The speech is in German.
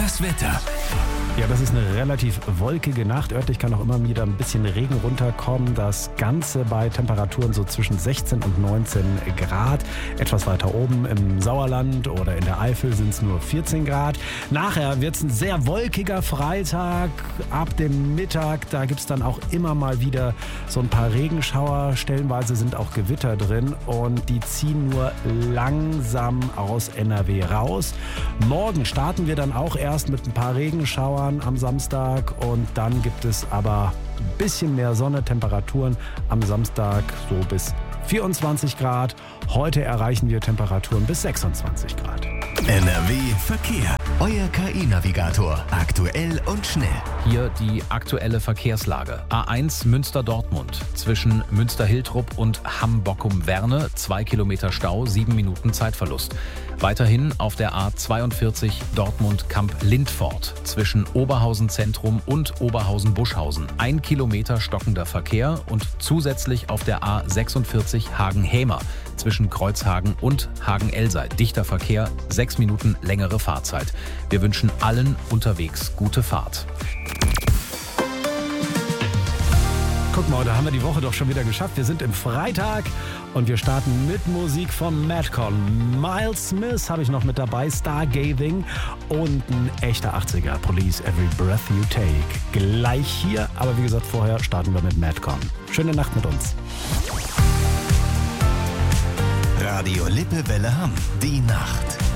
Das Wetter. Ja, das ist eine relativ wolkige Nacht. Örtlich kann auch immer wieder ein bisschen Regen runterkommen. Das Ganze bei Temperaturen so zwischen 16 und 19 Grad. Etwas weiter oben im Sauerland oder in der Eifel sind es nur 14 Grad. Nachher wird es ein sehr wolkiger Freitag. Ab dem Mittag, da gibt es dann auch immer mal wieder so ein paar Regenschauer. Stellenweise sind auch Gewitter drin und die ziehen nur langsam aus NRW raus. Morgen starten wir dann auch erst mit ein paar Regenschauern am Samstag und dann gibt es aber ein bisschen mehr Sonne, Temperaturen am Samstag so bis 24 Grad. Heute erreichen wir Temperaturen bis 26 Grad. NRW Verkehr. Euer KI-Navigator. Aktuell und schnell. Hier die aktuelle Verkehrslage. A1 Münster-Dortmund. Zwischen Münster-Hiltrup und Hamm-Bockum-Werne 2 Kilometer Stau, 7 Minuten Zeitverlust. Weiterhin auf der A42 Dortmund-Kamp-Lindfort. Zwischen Oberhausen-Zentrum und Oberhausen-Buschhausen 1 Kilometer stockender Verkehr und zusätzlich auf der A46 Hagen-Hämer. Zwischen Kreuzhagen und Hagen-Elsei dichter Verkehr, 6 Minuten längere Fahrzeit. Wir wünschen allen unterwegs gute Fahrt. Guck mal, da haben wir die Woche doch schon wieder geschafft. Wir sind im Freitag und wir starten mit Musik von Madcon. Miles Smith habe ich noch mit dabei, Stargazing und ein echter 80er, Police Every Breath You Take. Gleich hier, aber wie gesagt, vorher starten wir mit Madcon. Schöne Nacht mit uns. Radio Lippewelle Hamm. Die Nacht.